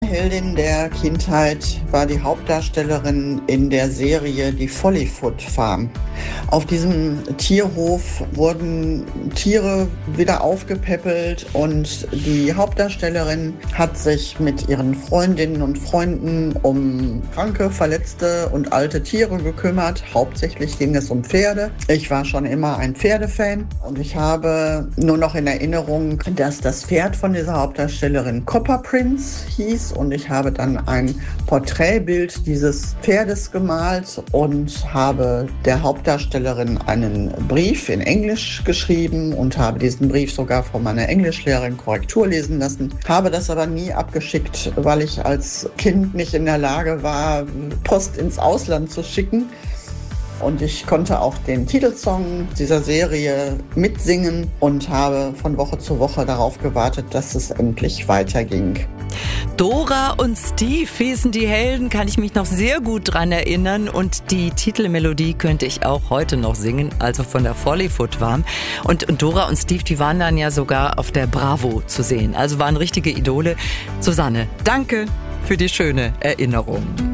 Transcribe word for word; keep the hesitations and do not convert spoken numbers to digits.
Heldin der Kindheit war die Hauptdarstellerin in der Serie Die Follyfoot Farm. Auf diesem Tierhof wurden Tiere wieder aufgepäppelt und die Hauptdarstellerin hat sich mit ihren Freundinnen und Freunden um kranke, verletzte und alte Tiere gekümmert. Hauptsächlich ging es um Pferde. Ich war schon immer ein Pferdefan und ich habe nur noch in Erinnerung, dass das Pferd von dieser Hauptdarstellerin Copper Prince hieß und ich habe dann ein Porträtbild dieses Pferdes gemalt und habe der Hauptdarstellerin einen Brief in Englisch geschrieben und habe diesen Brief sogar von meiner Englischlehrerin Korrektur lesen lassen, habe das aber nie abgeschickt, weil ich als Kind nicht in der Lage war, Post ins Ausland zu schicken. Und ich konnte auch den Titelsong dieser Serie mitsingen und habe von Woche zu Woche darauf gewartet, dass es endlich weiterging. Dora und Steve hießen die Helden, kann ich mich noch sehr gut dran erinnern. Und die Titelmelodie könnte ich auch heute noch singen, also von der Follyfoot Farm. Und, und Dora und Steve, die waren dann ja sogar auf der Bravo zu sehen. Also waren richtige Idole. Susanne, danke für die schöne Erinnerung.